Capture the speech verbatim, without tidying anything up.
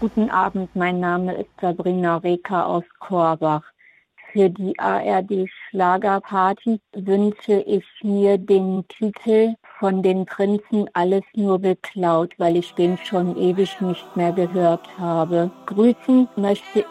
Guten Abend, mein Name ist Sabrina Reker aus Korbach. Für die A R D Schlagerparty wünsche ich mir den Titel von den Prinzen Alles nur geklaut, weil ich den schon ewig nicht mehr gehört habe. Grüßen möchte